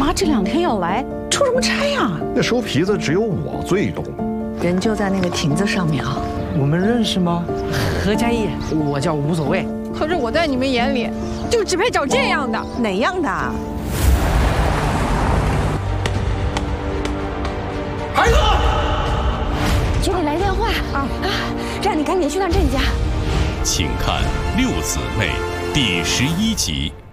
妈这2天要来，出什么差呀？ 那收皮子只有我最懂。 人就在那个亭子上面啊。 我们认识吗？ 何佳艺，我叫无所谓。 可是我在你们眼里，就只配找这样的。 哪样的？ 孩子， 就给来电话让你赶紧去趟郑家。 请看《六姊妹》第11集。